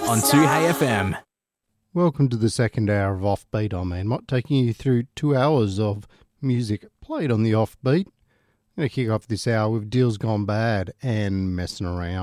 on 2Hey FM. Welcome to the second hour of Offbeat. I'm Ian Mott, taking you through 2 hours of music played on the Offbeat. I'm going to kick off this hour with Deals Gone Bad and Messing Around.